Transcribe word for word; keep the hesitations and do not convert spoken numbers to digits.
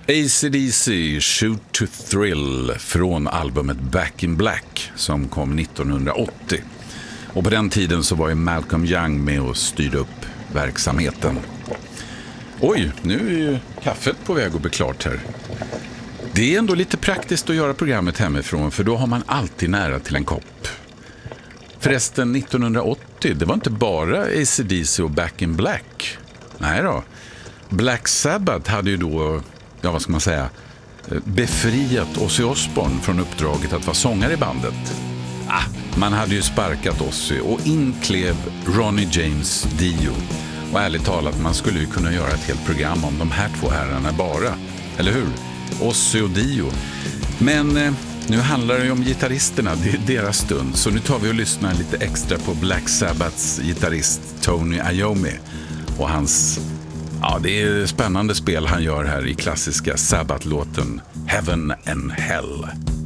A C D C, Shoot to Thrill från albumet Back in Black som kom nittonhundraåttio. Och på den tiden så var ju Malcolm Young med och styrde upp verksamheten. Oj, nu är ju kaffet på väg att bli klart här. Det är ändå lite praktiskt att göra programmet hemifrån, för då har man alltid nära till en kopp. Förresten, nittonhundraåttio, det var inte bara A C D C och Back in Black. Nej då. Black Sabbath hade ju då, ja vad ska man säga, befriat Ozzy Osbourne från uppdraget att vara sångare i bandet. Ah, man hade ju sparkat Ozzy och inklev Ronnie James Dio. Och ärligt talat, man skulle ju kunna göra ett helt program om de här två herrarna bara. Eller hur? Ozzy och Dio. Men eh, nu handlar det ju om gitarristerna, det är deras stund. Så nu tar vi och lyssnar lite extra på Black Sabbaths gitarrist Tony Iommi. Och hans, ja det är spännande spel han gör här i klassiska Sabbath-låten Heaven and Hell.